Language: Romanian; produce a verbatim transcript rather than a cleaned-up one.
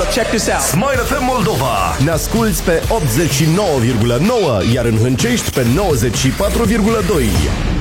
Check this out. Smile F M Moldova. Ne asculți pe optzeci și nouă virgulă nouă, iar în Hâncești pe nouăzeci și patru virgulă doi.